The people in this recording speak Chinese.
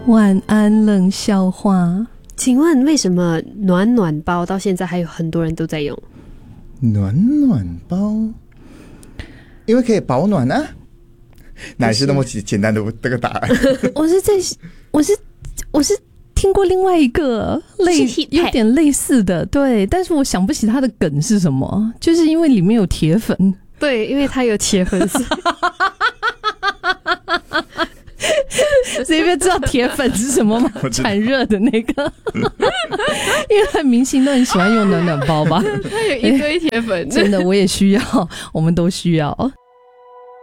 晚安冷笑话。 请问为什么暖暖包到现在还有很多人都在用？ 暖暖包，因为可以保暖啊。哪是那么简单的这个答案？ 我是听过另外一个有点类似的，对，但是我想不起它的梗是什么，就是因为里面有铁粉。 对，因为它有铁粉丝。 谁不知道铁粉是什么吗？产热的那个，因为明星都很喜欢用暖暖包吧。 它有一堆铁粉， 真的我也需要，我们都需要。